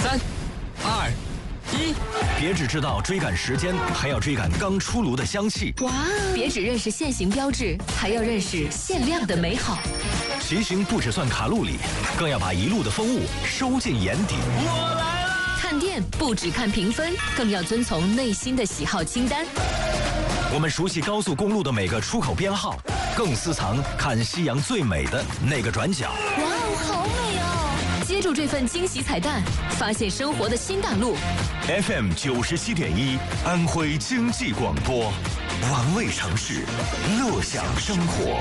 3、2、1，别只知道追赶时间，还要追赶刚出炉的香气。 哇！别只认识现行标志，还要认识限量的美好。 骑行不只算卡路里，更要把一路的风物收进眼底。我来了！ 看店不只看评分，更要遵从内心的喜好清单。 我们熟悉高速公路的每个出口编号，更私藏看夕阳最美的那个转角。 哇哦，好美哦！接住这份惊喜彩蛋，发现生活的新大陆。 FM 97.1，安徽经济广播，玩味城市，乐享生活。